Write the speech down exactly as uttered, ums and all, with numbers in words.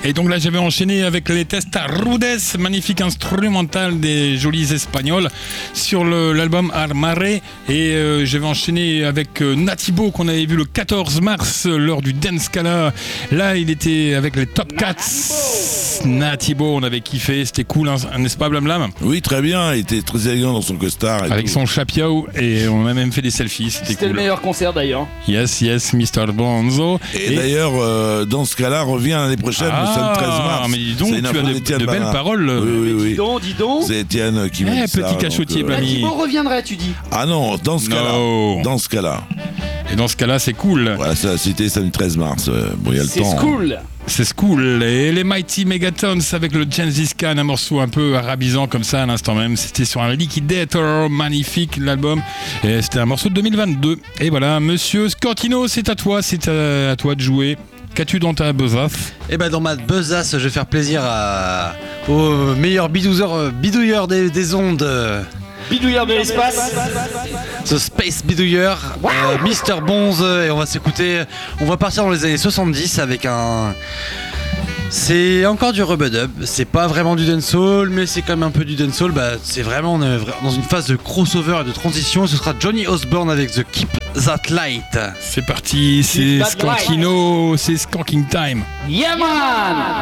Et donc là, j'avais enchaîné avec les Testarudes, magnifique instrumental des jolis Espagnols, sur le, l'album Armare. Et euh, j'avais enchaîné avec euh, Natibo, qu'on avait vu le quatorze mars lors du Dance Gala. Là, il était avec les Top Cats. Natibo, on avait kiffé, c'était cool, hein, n'est-ce pas, Blam Blam? Oui, très bien, il était très élégant dans son costard. Et avec tout. son chapiao, et on a même fait des selfies, c'était, C'était cool. le meilleur concert d'ailleurs. Yes, yes, mister Bonzo. Et, et d'ailleurs, euh, dans ce cas-là, revient l'année prochaine, ah, le samedi treize mars. mais dis donc, C'est une tu as info de, d'Étienne de belles Barra. paroles. Oui, oui, oui. Dis donc, dis donc. C'est Étienne qui Eh, m'a dit ça. petit cachotier, donc, euh, Blamy. Natibo reviendrait, tu dis. Ah non, dans ce No. cas-là. Dans ce cas-là. Et dans ce cas-là, c'est cool. Voilà, c'est la cité samedi treize mars. Euh, bon, il y a le C'est temps. cool. C'est cool. Et les Mighty Megatons avec le Gengis Khan, un morceau un peu arabisant comme ça à l'instant même. C'était sur un Liquidator, magnifique l'album. Et c'était un morceau de deux mille vingt-deux. Et voilà, monsieur Scantino, c'est à toi, c'est à, à toi de jouer. Qu'as-tu dans ta besace? Et bah dans ma besace, je vais faire plaisir à, au meilleur bidouilleur, bidouilleur des, des ondes. Bidouilleur de l'espace. The Space Bidouilleur, euh, mister Bonze, et on va s'écouter. On va partir dans les années soixante-dix avec un. C'est encore du rub-a-dub, c'est pas vraiment du dancehall, mais c'est quand même un peu du dancehall. Bah, c'est vraiment on est dans une phase de crossover et de transition. Ce sera Johnny Osborne avec The Keep That Light. C'est parti, c'est Keep that light. Scantino, c'est Skanking Time. Yeah man.